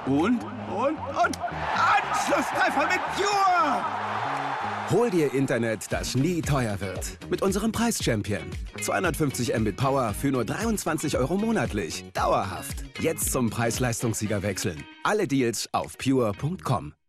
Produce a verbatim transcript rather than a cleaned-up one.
Und, und, und Anschlusstreffer mit Pure! Hol dir Internet, das nie teuer wird. Mit unserem Preis-Champion. zweihundertfünfzig Mbit Power für nur dreiundzwanzig Euro monatlich. Dauerhaft. Jetzt zum Preis-Leistungssieger wechseln. Alle Deals auf pure punkt com.